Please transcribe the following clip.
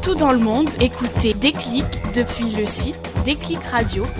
partout dans le monde, écoutez Déclic depuis le site déclicradio.fr.